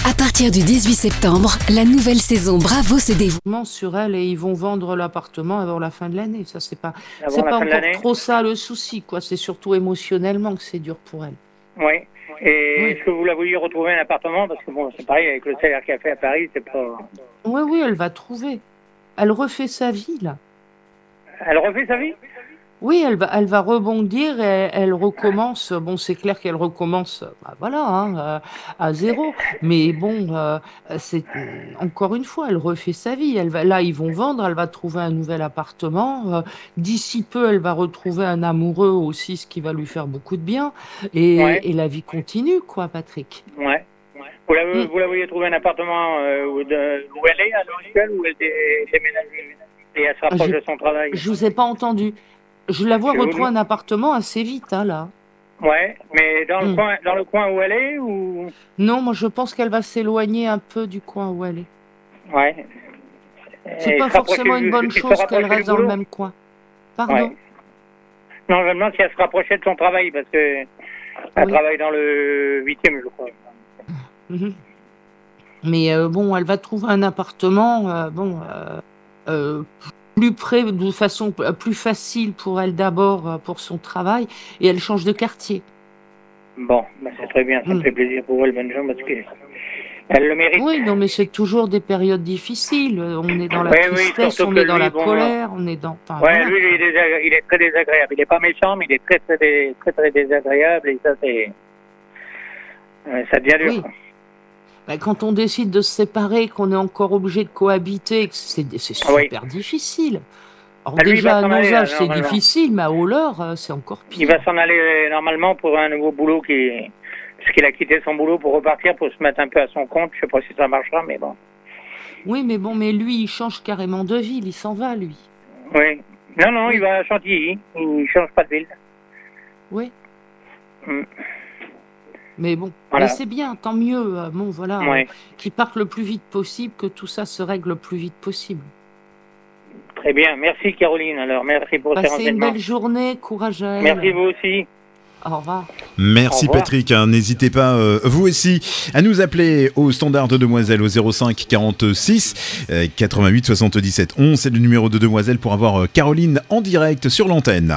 À partir du 18 septembre, la nouvelle saison Bravo se dévoile. Sur elle et ils vont vendre l'appartement avant la fin de l'année. Ça, c'est pas Avant la fin de encore l'année. trop ça le souci, quoi. C'est surtout émotionnellement que c'est dur pour elle. Oui. Et Oui. est-ce que vous la vouliez retrouver un appartement? Parce que bon, c'est pareil, avec le salaire qu'elle fait à Paris, c'est pas... Oui, elle va trouver. Elle refait sa vie, là. Elle refait sa vie? Oui, elle va rebondir et elle recommence. Bon, c'est clair qu'elle recommence, à zéro. Mais bon, c'est encore une fois, elle refait sa vie. Là, ils vont vendre, elle va trouver un nouvel appartement. D'ici peu, elle va retrouver un amoureux aussi, ce qui va lui faire beaucoup de bien. Et la vie continue, quoi, Patrick. Ouais. Vous la voyez trouver un appartement où elle est à l'heure actuelle, où elle déménage et elle se rapproche de son travail? Je vous ai pas entendu. Je la vois retrouver un appartement assez vite, là. Ouais, mais dans le coin où elle est ou... Non, moi je pense qu'elle va s'éloigner un peu du coin où elle est. Ouais. C'est pas forcément une bonne chose qu'elle reste dans le même coin. Pardon? Ouais. Non, je me demande si elle se rapprochait de son travail, parce que elle travaille dans le 8e, je crois. Mais elle va trouver un appartement, plus près, de façon plus facile pour elle d'abord, pour son travail, et elle change de quartier. Bon, c'est très bien, ça me fait plaisir pour elle, bonne chose, parce que elle le mérite. Oui, non, mais c'est toujours des périodes difficiles. On est dans la tristesse, on est dans la colère, on est dans... Lui, il est très désagréable. Il n'est pas méchant, mais il est très, très, très, très désagréable, et ça, ça devient dur. Oui. Quand on décide de se séparer, qu'on est encore obligé de cohabiter, c'est super difficile. Alors déjà, à nos âges, c'est difficile, mais à haut leur, c'est encore pire. Il va s'en aller normalement pour un nouveau boulot parce qu'il a quitté son boulot pour repartir, pour se mettre un peu à son compte. Je sais pas si ça marchera, mais bon. Oui, mais lui, il change carrément de ville, il s'en va, lui. Oui. Non, il va à Chantilly, il change pas de ville. Oui. Mais bon, mais c'est bien, tant mieux. Qu'il parte le plus vite possible, que tout ça se règle le plus vite possible. Très bien, merci Caroline. Alors, merci pour ces renseignements. Passez une belle journée, courage à elle. Merci vous aussi. Au revoir. Merci Au revoir. Patrick, n'hésitez pas vous aussi à nous appeler au standard de Demoiselle au 05 46 88 77 11, c'est le numéro de Demoiselle pour avoir Caroline en direct sur l'antenne.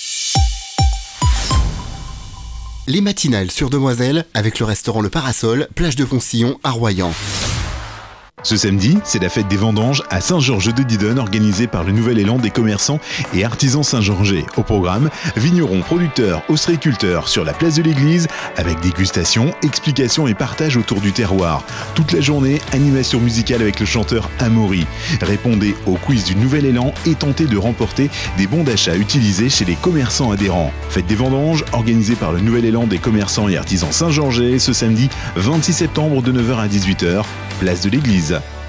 Les matinales sur Demoiselle avec le restaurant Le Parasol, plage de Foncillon à Royan. Ce samedi, c'est la fête des vendanges à Saint-Georges-de-Didonne organisée par le Nouvel Élan des commerçants et artisans Saint-Georgais. Au programme, vignerons, producteurs, ostréiculteurs sur la place de l'église avec dégustation, explications et partage autour du terroir. Toute la journée, animation musicale avec le chanteur Amaury. Répondez au quiz du Nouvel Élan et tentez de remporter des bons d'achat utilisés chez les commerçants adhérents. Fête des vendanges organisée par le Nouvel Élan des commerçants et artisans Saint-Georgais ce samedi 26 septembre de 9h à 18h, place de l'église.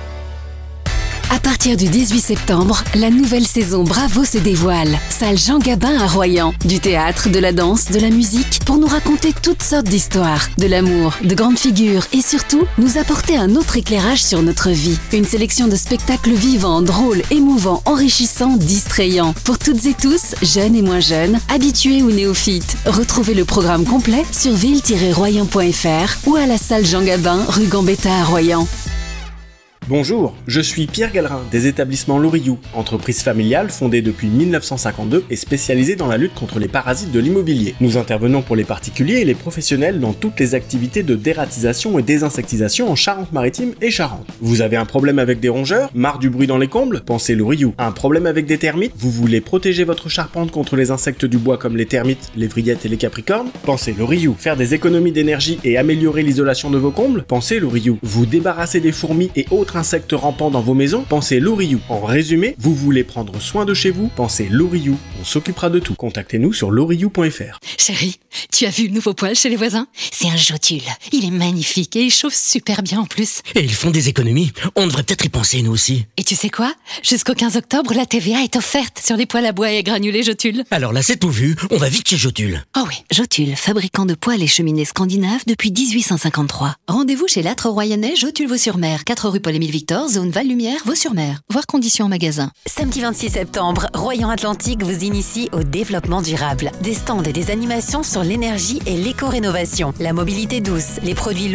À partir du 18 septembre, la nouvelle saison Bravo se dévoile. Salle Jean Gabin à Royan. Du théâtre, de la danse, de la musique, pour nous raconter toutes sortes d'histoires, de l'amour, de grandes figures et surtout, nous apporter un autre éclairage sur notre vie. Une sélection de spectacles vivants, drôles, émouvants, enrichissants, distrayants. Pour toutes et tous, jeunes et moins jeunes, habitués ou néophytes. Retrouvez le programme complet sur ville-royan.fr ou à la salle Jean Gabin, rue Gambetta à Royan. Bonjour, je suis Pierre Gallerin des établissements Loriou, entreprise familiale fondée depuis 1952 et spécialisée dans la lutte contre les parasites de l'immobilier. Nous intervenons pour les particuliers et les professionnels dans toutes les activités de dératisation et désinsectisation en Charente-Maritime et Charente. Vous avez un problème avec des rongeurs? Marre du bruit dans les combles? Pensez Loriou. Un problème avec des termites? Vous voulez protéger votre charpente contre les insectes du bois comme les termites, les vrillettes et les capricornes? Pensez Loriou. Faire des économies d'énergie et améliorer l'isolation de vos combles? Pensez Loriou. Vous débarrasser des fourmis et autres insectes rampants dans vos maisons? Pensez Loriou. En résumé, vous voulez prendre soin de chez vous? Pensez Loriou. On s'occupera de tout. Contactez-nous sur loriou.fr. Chérie, tu as vu le nouveau poêle chez les voisins? C'est un Jotule. Il est magnifique et il chauffe super bien en plus. Et ils font des économies. On devrait peut-être y penser nous aussi. Et tu sais quoi? Jusqu'au 15 octobre, la TVA est offerte sur les poêles à bois et à granulés Jotule. Alors là, c'est tout vu. On va vite chez Jotule. Oh oui, Jotule, fabricant de poêles et cheminées scandinaves depuis 1853. Rendez-vous chez l'Âtre Royannais, Jotule-Vaux-sur-Mer, 4 rue Paul-Émile Victor, zone Val-Lumière, Vaux-sur-Mer. Voir conditions en magasin. Samedi 26 septembre, Royan Atlantique vous initie au développement durable. Des stands et des animations sur l'énergie et l'éco-rénovation, la mobilité douce, les produits